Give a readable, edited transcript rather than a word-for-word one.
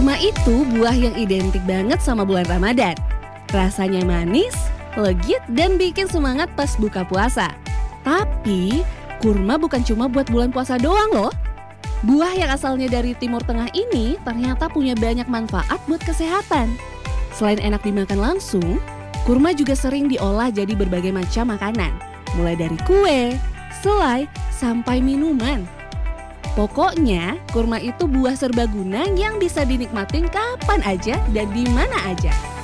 Kurma itu buah yang identik banget sama bulan Ramadan. Rasanya manis, legit, dan bikin semangat pas buka puasa. Tapi, kurma bukan cuma buat bulan puasa doang loh. Buah yang asalnya dari Timur Tengah ini ternyata punya banyak manfaat buat kesehatan. Selain enak dimakan langsung, kurma juga sering diolah jadi berbagai macam makanan. Mulai dari kue, selai, sampai minuman. Pokoknya, kurma itu buah serbaguna yang bisa dinikmatin kapan aja dan di mana aja.